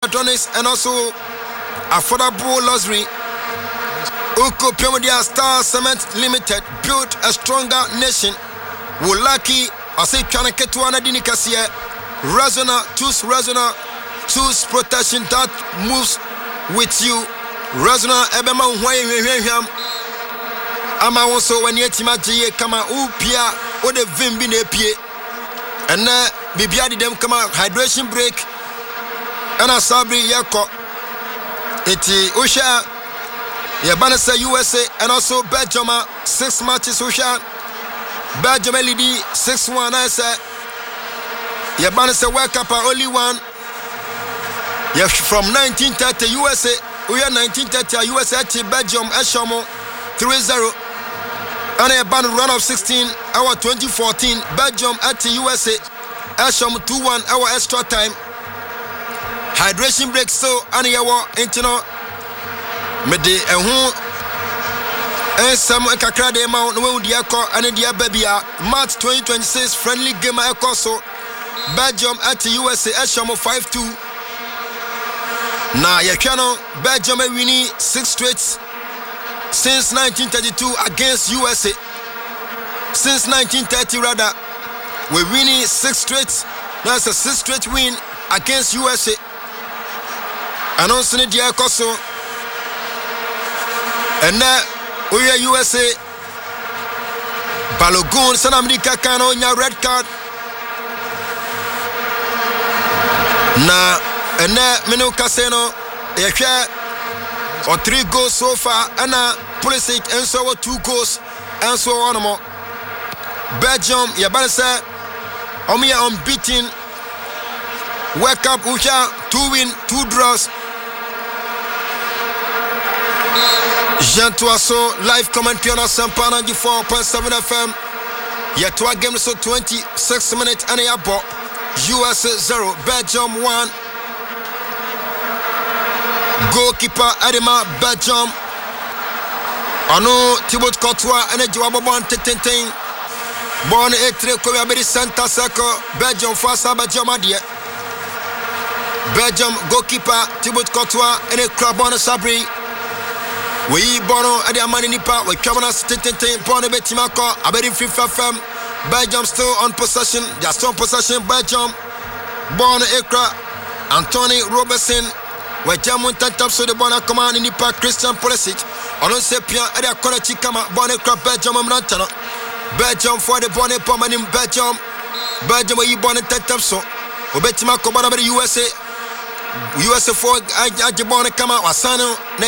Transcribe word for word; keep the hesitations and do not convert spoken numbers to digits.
Adonis, and also affordable luxury. Uko Piomedia Star Cement Limited built a stronger nation. Wulaki, I say Kanaketwana Dinikasia, Razona, choose Razona, choose protection that moves with you. Razona Ebema Wayam. Ama also when Yetima Jie Kama Upia or the Vimbine Pie. And uh, Bibiadi them come out hydration break. And a Sabri Yako. Iti Usha. Yabanasa U S A and also Belgium six matches Usha. Belgium L E D six one I say. Yabanasa World Cup only one. Yeah, from nineteen thirty U S A. We are nineteen thirty U S A Belgium Eshomo three zero. And a ban run of sixteen hour twenty fourteen Belgium at U S A Eshomo two one hour extra time. Hydration break so and yawa internal. Mede ehu ensam kakra de ma no we dia ko ane dia babia March twenty twenty-six friendly game e so Belgium at U S A Eshomo five two. Na yekano Belgium winning six straight since nineteen thirty-two against U S A. Since nineteen thirty rather we winning six straight. That's a six straight win against U S A. Announcing dia ko so. And now we are U S A. Balogun Sanamdika Kano nya red card. Na and now Mino Caseno Eke or three goals so far and now Pulisic and so two goals and so on more. Belgium Yabansa Omia unbeaten. World Cup Usha two win, two draws. Jean Toasso, live commentary on Sampa ninety-four point seven F M. Yet to a game so twenty-six minutes and a ball. U S A zero, Belgium one. Goalkeeper Adema Belgium. Ano Thibaut Courtois and a Joabon Tetenting. Born a three Korea Bedi Santa Circle, Belgium first Belgium Adia. Belgium goalkeeper Thibaut Courtois and a Crabon Sabri. We bono at the Amani Nipa, we come on us Tintin, Bono Betimako, Abedi FIFA F M. Belgium still on possession, they are still on possession. Belgium, Bono Ekra, Anthony Robertson, we Jamun Tantap so the Bona command in Nipa, Christian Pulisic, Onon Sepia, at the corner Chikama, Bono Ekra, Belgium, Amrantana. Belgium for the Bonnet Poman in Belgium, Belgium, where you born in Tantap so, Obetimako, Bona, U S A, U S A for Ajabona Kama, Wasano.